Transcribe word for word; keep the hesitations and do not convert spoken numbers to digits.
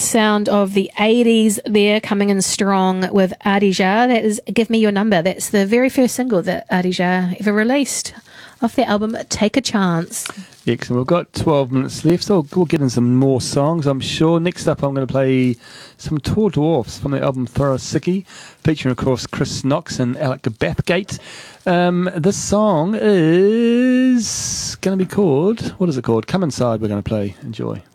sound of the eighties there, coming in strong with Adija. That is Give Me Your Number. That's the very first single that Adija ever released off their album Take a Chance. Excellent. We've got twelve minutes left, so we'll get in some more songs, I'm sure. Next up, I'm going to play some Tall Dwarfs from the album Thorasiki, featuring, of course, Chris Knox and Alec Bathgate. Um, this song is going to be called, what is it called? Come Inside, we're going to play. Enjoy.